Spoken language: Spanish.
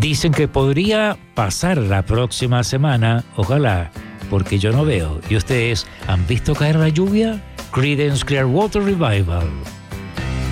Dicen que podría pasar la próxima semana, ojalá, porque yo no veo. ¿Y ustedes han visto caer la lluvia? Creedence Clearwater Revival.